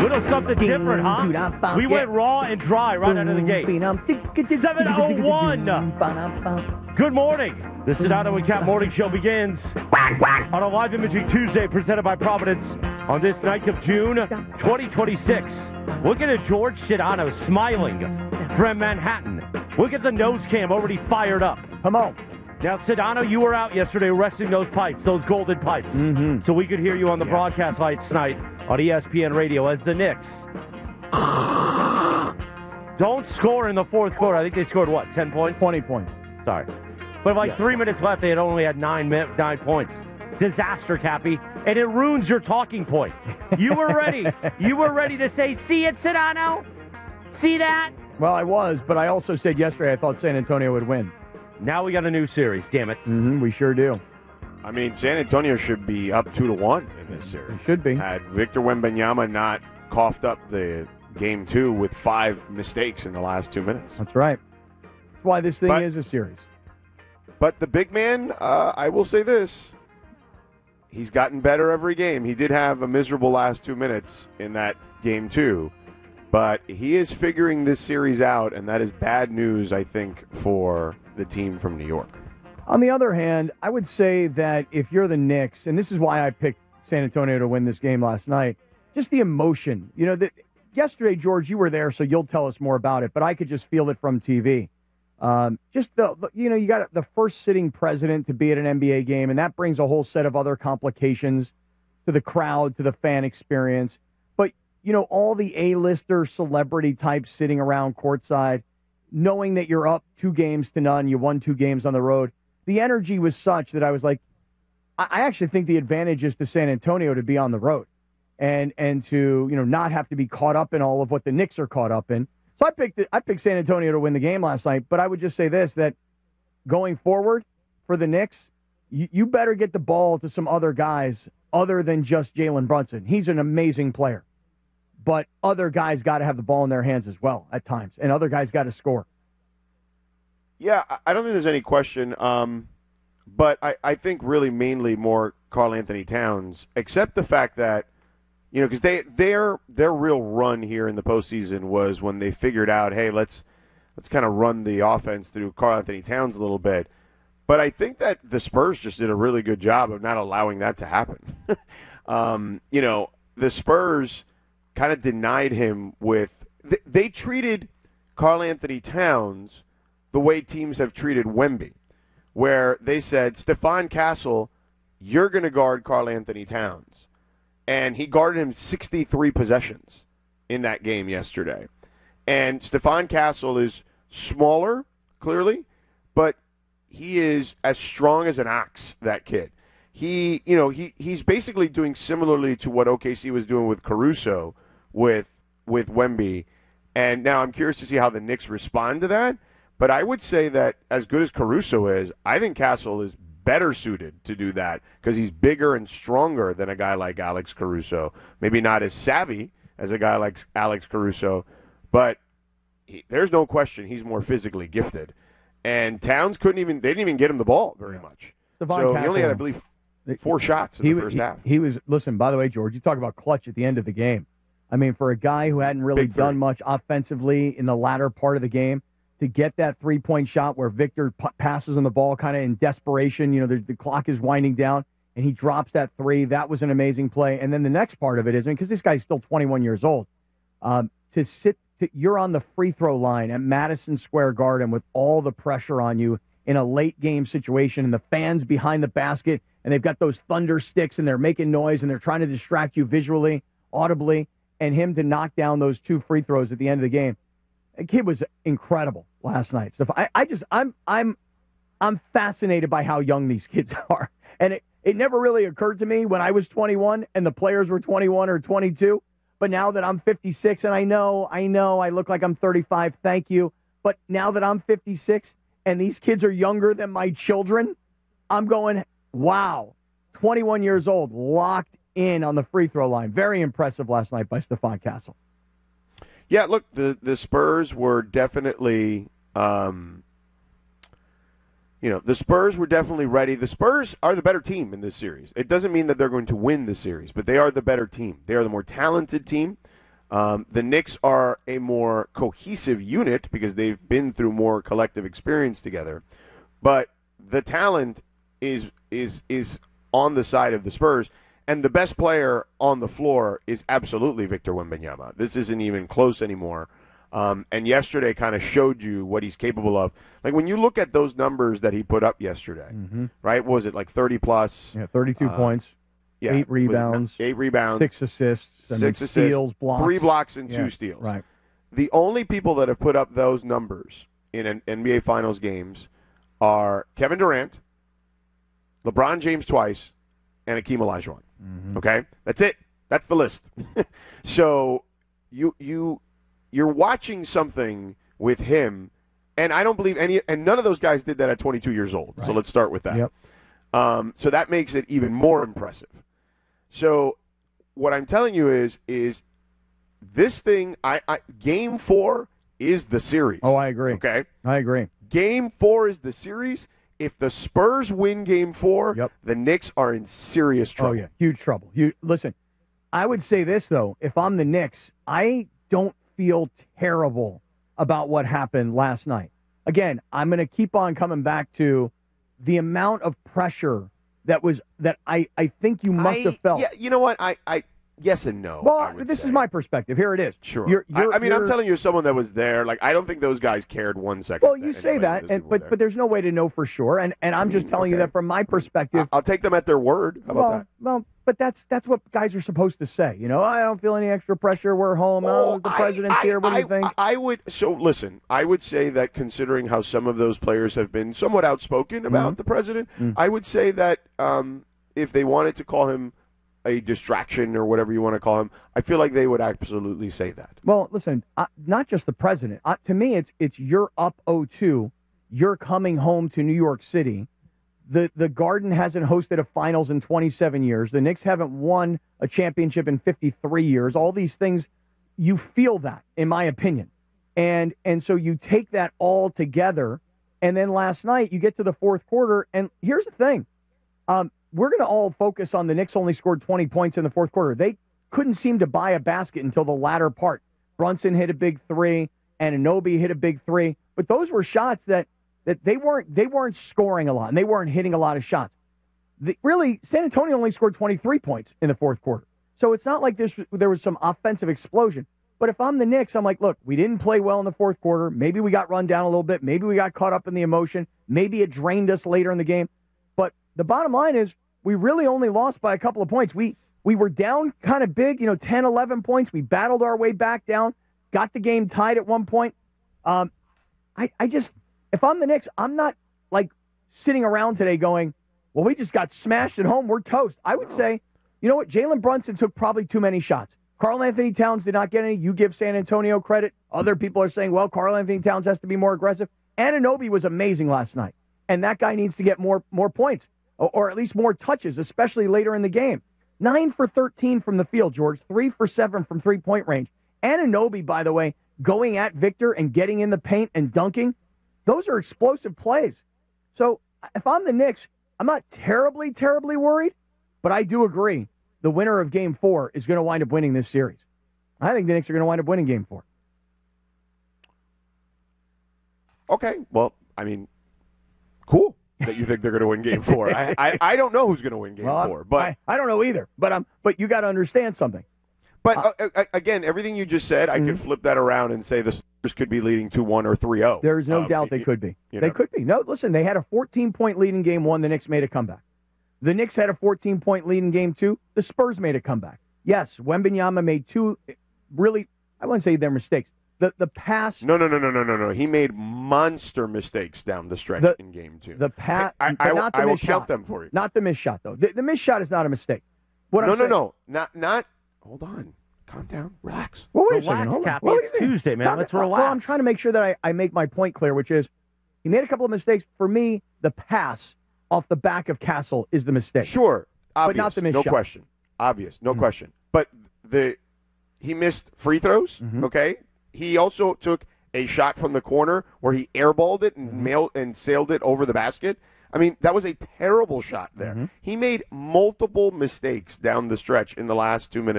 Little something different, huh? We went raw and dry right out of the gate. 7:01. Good morning. The Sedano and Cat Morning Show begins on a live imaging Tuesday presented by Providence on this 9th of June, 2026. Looking at George Sedano smiling from Manhattan. Look at the nose cam already fired up. Come on. Now, Sedano, you were out yesterday resting those pipes, those golden pipes, so we could hear you on the broadcast lights tonight on ESPN Radio as the Knicks don't score in the fourth quarter. I think they scored, 10 points? 20 points. Sorry. But 3 minutes left, they had only had 9 points. Disaster, Cappy. And it ruins your talking point. You were ready. You were ready to say, see it, Sedano? See that? Well, I was, but I also said yesterday I thought San Antonio would win. Now we got a new series, damn it. We sure do. I mean, San Antonio should be up 2-1 in this series. It should be. Had Victor Wembanyama not coughed up the game 2 with 5 mistakes in the last 2 minutes. That's right. That's why this thing is a series. But the big man, I will say this, he's gotten better every game. He did have a miserable last 2 minutes in that game 2. But he is figuring this series out, and that is bad news, I think, for the team from New York. On the other hand, I would say that if you're the Knicks, and this is why I picked San Antonio to win this game last night, just the emotion. You know, yesterday, George, you were there, so you'll tell us more about it, but I could just feel it from TV. Just you got the first sitting president to be at an NBA game, and that brings a whole set of other complications to the crowd, to the fan experience. But, all the A-lister celebrity types sitting around courtside, knowing that you're up 2-0, you won 2 games on the road. The energy was such that I was like, I actually think the advantage is to San Antonio to be on the road and to, not have to be caught up in all of what the Knicks are caught up in. So I picked San Antonio to win the game last night, but I would just say this, that going forward for the Knicks, you better get the ball to some other guys other than just Jalen Brunson. He's an amazing player, but other guys got to have the ball in their hands as well at times, and other guys got to score. Yeah, I don't think there's any question, but I think really mainly more Karl Anthony Towns, except the fact that, because their real run here in the postseason was when they figured out, hey, let's kind of run the offense through Karl Anthony Towns a little bit. But I think that the Spurs just did a really good job of not allowing that to happen. The Spurs kind of denied him with they treated Karl Anthony Towns the way teams have treated Wemby, where they said, Stephon Castle, you're going to guard Karl Anthony Towns. And he guarded him 63 possessions in that game yesterday. And Stephon Castle is smaller, clearly, but he is as strong as an ox, that kid. He's basically doing similarly to what OKC was doing with Caruso with Wemby. And now I'm curious to see how the Knicks respond to that. But I would say that as good as Caruso is, I think Castle is better suited to do that because he's bigger and stronger than a guy like Alex Caruso. Maybe not as savvy as a guy like Alex Caruso, but there's no question he's more physically gifted. And Towns they didn't even get him the ball very much. So he only had, I believe, 4 shots in the first half. Listen, by the way, George, you talk about clutch at the end of the game. I mean, for a guy who hadn't really done much offensively in the latter part of the game, to get that 3-point shot where Victor passes on the ball kind of in desperation, the clock is winding down, and he drops that 3. That was an amazing play. And then the next part of it is, because this guy's still 21 years old, you're on the free throw line at Madison Square Garden with all the pressure on you in a late game situation, and the fans behind the basket, and they've got those thunder sticks, and they're making noise, and they're trying to distract you visually, audibly, and him to knock down those 2 free throws at the end of the game. The kid was incredible last night. So I'm fascinated by how young these kids are. And it never really occurred to me when I was 21 and the players were 21 or 22. But now that I'm 56, and I know I look like I'm 35, thank you. But now that I'm 56 and these kids are younger than my children, I'm going, wow, 21 years old, locked in on the free throw line. Very impressive last night by Stephon Castle. Yeah, look, the Spurs were definitely, the Spurs were definitely ready. The Spurs are the better team in this series. It doesn't mean that they're going to win the series, but they are the better team. They are the more talented team. The Knicks are a more cohesive unit because they've been through more collective experience together. But the talent is on the side of the Spurs, and the best player on the floor is absolutely Victor Wembanyama. This isn't even close anymore. And yesterday kind of showed you what he's capable of. Like when you look at those numbers that he put up yesterday, right? What was it, like 30-plus? Yeah, 32 points, Yeah, 8 rebounds, 6 assists, and 6 assists, steals, blocks. 3 blocks, and Yeah, 2 steals. Right. The only people that have put up those numbers in an NBA Finals games are Kevin Durant, LeBron James twice, and Hakeem Olajuwon. Okay? That's it. That's the list. So you're watching something with him, and I don't believe and none of those guys did that at 22 years old. Right. So let's start with that. Yep. So that makes it even more impressive. So what I'm telling you is this thing, Game 4 is the series. Oh, I agree. Okay? I agree. Game 4 is the series. If the Spurs win Game 4, Yep. the Knicks are in serious trouble. Oh, yeah. Huge trouble. Listen, I would say this, though. If I'm the Knicks, I don't feel terrible about what happened last night. Again, I'm going to keep on coming back to the amount of pressure that I think you must have felt. Yeah, you know what? I yes and no. Well, I would this say. is my perspective. Here it is. Sure. I'm telling you, as someone that was there, like I don't think those guys cared 1 second. Well, you say that, but there's no way to know for sure, and I'm just telling you that from my perspective. I'll take them at their word. How about that? Well, but that's what guys are supposed to say. You know, I don't feel any extra pressure. We're home. The president's here. What do you think? I would. So listen, I would say that considering how some of those players have been somewhat outspoken about the president, I would say that if they wanted to call him a distraction or whatever you want to call him, I feel like they would absolutely say that. Well, listen, not just the president. To me, it's you're up 0-2. You're coming home to New York City. The Garden hasn't hosted a finals in 27 years. The Knicks haven't won a championship in 53 years. All these things, you feel that, in my opinion. And so you take that all together, and then last night you get to the fourth quarter, and here's the thing. We're going to all focus on the Knicks only scored 20 points in the fourth quarter. They couldn't seem to buy a basket until the latter part. Brunson hit a big three, and Anunoby hit a big three. But those were shots that they weren't scoring a lot, and they weren't hitting a lot of shots. Really, San Antonio only scored 23 points in the fourth quarter. So it's not like there was some offensive explosion. But if I'm the Knicks, I'm like, look, we didn't play well in the fourth quarter. Maybe we got run down a little bit. Maybe we got caught up in the emotion. Maybe it drained us later in the game. But the bottom line is we really only lost by a couple of points. We were down kind of big, 10, 11 points. We battled our way back down, got the game tied at one point. If I'm the Knicks, I'm not like sitting around today going, well, we just got smashed at home. We're toast. I would say, you know what? Jalen Brunson took probably too many shots. Karl Anthony Towns did not get any. You give San Antonio credit. Other people are saying, well, Karl Anthony Towns has to be more aggressive. Anunoby was amazing last night. And that guy needs to get more points, or at least more touches, especially later in the game. 9 for 13 from the field, George. 3 for 7 from three-point range. Anunoby, by the way, going at Victor and getting in the paint and dunking, those are explosive plays. So if I'm the Knicks, I'm not terribly, terribly worried, but I do agree the winner of Game 4 is going to wind up winning this series. I think the Knicks are going to wind up winning Game 4. Okay, well, I mean, cool that you think they're going to win Game 4. I don't know who's going to win Game 4, but I don't know either. But you got to understand something. But again, everything you just said, I could flip that around and say the Spurs could be leading 2-1 or 3-0. There is no doubt they could be. They could be. No, listen, they had a 14-point lead in Game 1. The Knicks made a comeback. The Knicks had a 14-point lead in Game 2. The Spurs made a comeback. Yes, Wembanyama made two really, I wouldn't say they're mistakes. The pass. No. He made monster mistakes down the stretch in Game 2. The pass. I will count them for you. Not the missed shot, though. The missed shot is not a mistake. No. Not. Hold on. Calm down. Relax. Well, wait relax, a second. Cappy. It's Tuesday, man. Let's relax. Well, I'm trying to make sure that I make my point clear, which is he made a couple of mistakes. For me, the pass off the back of Castle is the mistake. Sure. Obvious. But not the missed no shot. Question. Obvious. No question. But he missed free throws, okay? He also took a shot from the corner where he airballed it and sailed it over the basket. I mean, that was a terrible shot there. He made multiple mistakes down the stretch in the last 2 minutes.